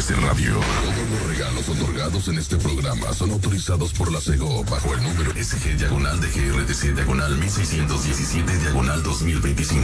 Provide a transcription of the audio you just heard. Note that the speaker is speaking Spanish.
MBS Radio. Todos los regalos otorgados en este programa son autorizados por la SEGO bajo el número SG-DGRTC-1617-2025.